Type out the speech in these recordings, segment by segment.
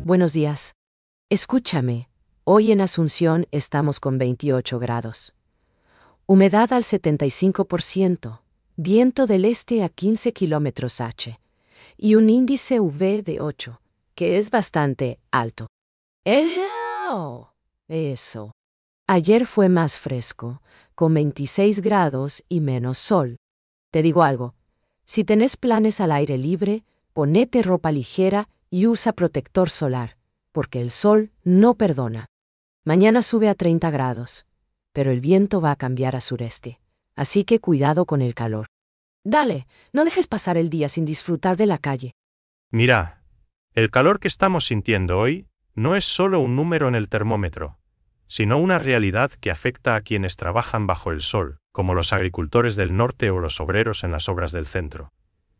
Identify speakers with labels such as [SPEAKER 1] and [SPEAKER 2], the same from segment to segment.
[SPEAKER 1] Buenos días. Escúchame, hoy en Asunción estamos con 28 grados. Humedad al 75%, viento del este a 15 km/h y un índice UV de 8, que es bastante alto. Eso. Ayer fue más fresco, con 26 grados y menos sol. Te digo algo, si tenés planes al aire libre, ponete ropa ligera y usa protector solar, porque el sol no perdona. Mañana sube a 30 grados, pero el viento va a cambiar a sureste, así que cuidado con el calor. Dale, no dejes pasar el día sin disfrutar de la calle.
[SPEAKER 2] Mira, el calor que estamos sintiendo hoy no es solo un número en el termómetro, sino una realidad que afecta a quienes trabajan bajo el sol, como los agricultores del norte o los obreros en las obras del centro.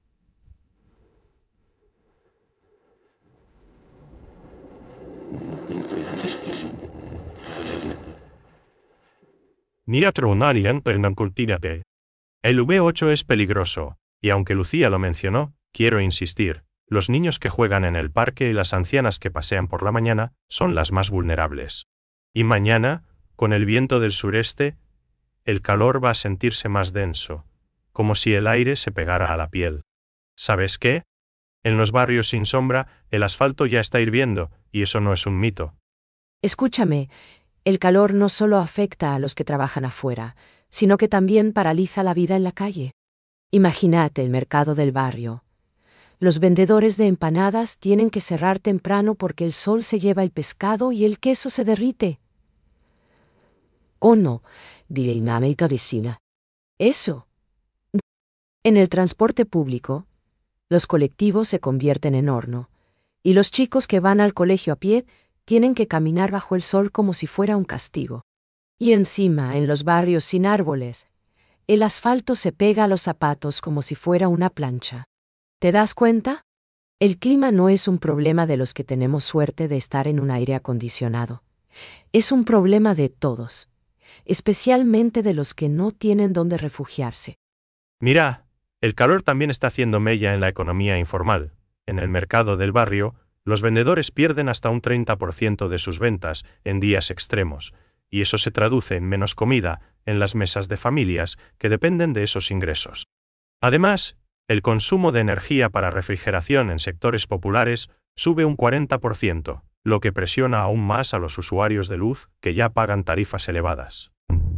[SPEAKER 2] El V8 es peligroso, y aunque Lucía lo mencionó, quiero insistir, los niños que juegan en el parque y las ancianas que pasean por la mañana son las más vulnerables. Y mañana, con el viento del sureste, el calor va a sentirse más denso, como si el aire se pegara a la piel. ¿Sabes qué? En los barrios sin sombra, el asfalto ya está hirviendo, y eso no es un mito.
[SPEAKER 1] Escúchame, el calor no solo afecta a los que trabajan afuera, sino que también paraliza la vida en la calle. Imagínate el mercado del barrio. Los vendedores de empanadas tienen que cerrar temprano porque el sol se lleva el pescado y el queso se derrite. Oh no, dinámica vecina. Eso. En el transporte público, los colectivos se convierten en horno, y los chicos que van al colegio a pie tienen que caminar bajo el sol como si fuera un castigo. Y encima, en los barrios sin árboles, el asfalto se pega a los zapatos como si fuera una plancha. ¿Te das cuenta? El clima no es un problema de los que tenemos suerte de estar en un aire acondicionado. Es un problema de todos, especialmente de los que no tienen dónde refugiarse.
[SPEAKER 2] Mira, el calor también está haciendo mella en la economía informal. En el mercado del barrio, los vendedores pierden hasta un 30% de sus ventas en días extremos, y eso se traduce en menos comida en las mesas de familias que dependen de esos ingresos. Además, el consumo de energía para refrigeración en sectores populares sube un 40%, lo que presiona aún más a los usuarios de luz que ya pagan tarifas elevadas.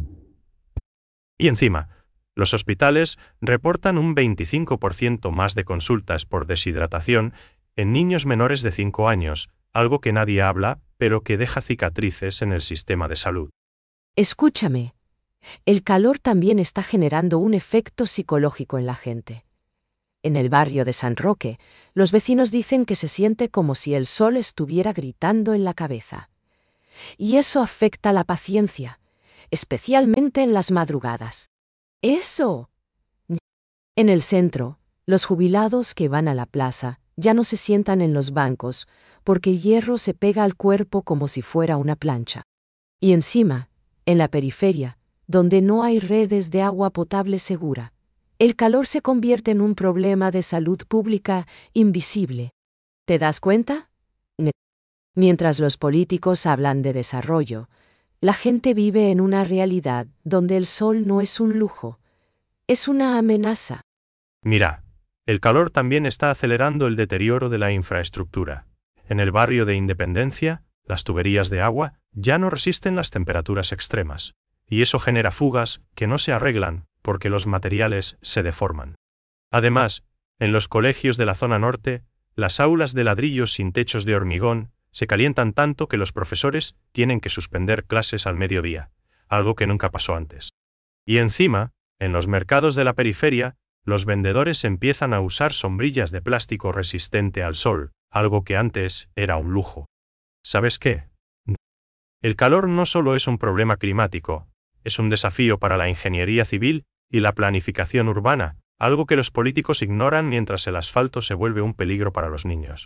[SPEAKER 2] Y encima, los hospitales reportan un 25% más de consultas por deshidratación en niños menores de 5 años, algo que nadie habla, pero que deja cicatrices en el sistema de salud.
[SPEAKER 1] Escúchame, el calor también está generando un efecto psicológico en la gente. En el barrio de San Roque, los vecinos dicen que se siente como si el sol estuviera gritando en la cabeza. Y eso afecta la paciencia, especialmente en las madrugadas. ¡Eso! En el centro, los jubilados que van a la plaza ya no se sientan en los bancos porque el hierro se pega al cuerpo como si fuera una plancha. Y encima, en la periferia, donde no hay redes de agua potable segura, el calor se convierte en un problema de salud pública invisible. ¿Te das cuenta? Mientras los políticos hablan de desarrollo, la gente vive en una realidad donde el sol no es un lujo, es una amenaza.
[SPEAKER 2] Mira, el calor también está acelerando el deterioro de la infraestructura. En el barrio de Independencia, las tuberías de agua ya no resisten las temperaturas extremas, y eso genera fugas que no se arreglan porque los materiales se deforman. Además, en los colegios de la zona norte, las aulas de ladrillos sin techos de hormigón se calientan tanto que los profesores tienen que suspender clases al mediodía, algo que nunca pasó antes. Y encima, en los mercados de la periferia, los vendedores empiezan a usar sombrillas de plástico resistente al sol, algo que antes era un lujo. ¿Sabes qué? El calor no solo es un problema climático, es un desafío para la ingeniería civil y la planificación urbana, algo que los políticos ignoran mientras el asfalto se vuelve un peligro para los niños.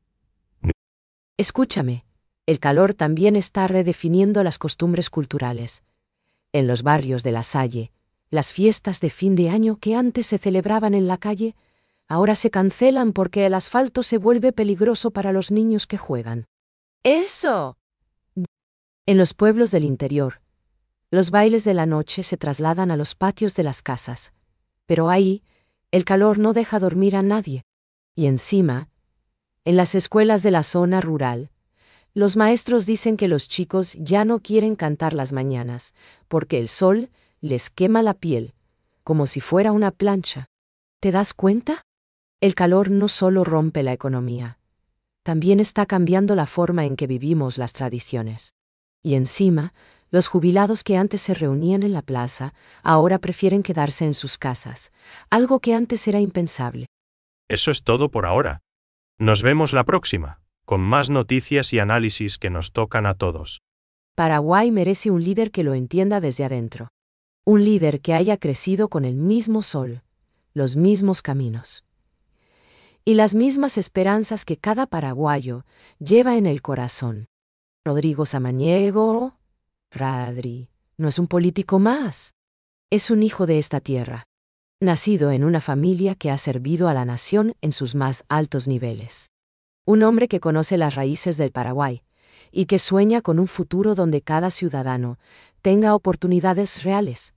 [SPEAKER 1] Escúchame, el calor también está redefiniendo las costumbres culturales. En los barrios de La Salle, las fiestas de fin de año que antes se celebraban en la calle, ahora se cancelan porque el asfalto se vuelve peligroso para los niños que juegan. ¡Eso! En los pueblos del interior, los bailes de la noche se trasladan a los patios de las casas, pero ahí, el calor no deja dormir a nadie. Y encima, en las escuelas de la zona rural, los maestros dicen que los chicos ya no quieren cantar las mañanas, porque el sol les quema la piel, como si fuera una plancha. ¿Te das cuenta? El calor no solo rompe la economía, también está cambiando la forma en que vivimos las tradiciones. Y encima, los jubilados que antes se reunían en la plaza, ahora prefieren quedarse en sus casas, algo que antes era impensable.
[SPEAKER 2] Eso es todo por ahora. Nos vemos la próxima, con más noticias y análisis que nos tocan a todos.
[SPEAKER 1] Paraguay merece un líder que lo entienda desde adentro. Un líder que haya crecido con el mismo sol, los mismos caminos y las mismas esperanzas que cada paraguayo lleva en el corazón. Rodrigo Samaniego, Radri, no es un político más. Es un hijo de esta tierra, nacido en una familia que ha servido a la nación en sus más altos niveles. Un hombre que conoce las raíces del Paraguay y que sueña con un futuro donde cada ciudadano tenga oportunidades reales.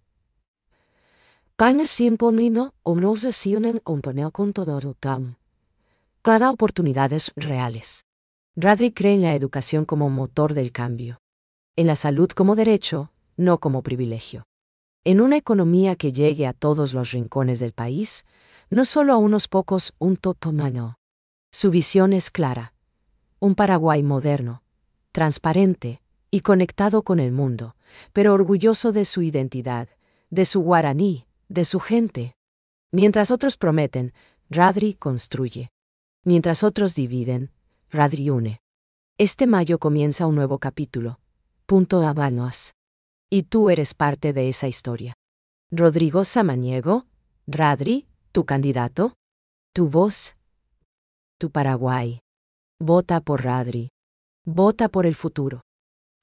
[SPEAKER 1] Cada oportunidades reales. Radri cree en la educación como motor del cambio. En la salud como derecho, no como privilegio. En una economía que llegue a todos los rincones del país, no solo a unos pocos, un totomano. Su visión es clara. Un Paraguay moderno, transparente y conectado con el mundo, pero orgulloso de su identidad, de su guaraní, de su gente. Mientras otros prometen, Radri construye. Mientras otros dividen, Radri une. Este mayo comienza un nuevo capítulo. Punto Habanos. Y tú eres parte de esa historia. Rodrigo Samaniego, Radri, tu candidato, tu voz, tu Paraguay. Vota por Radri. Vota por el futuro.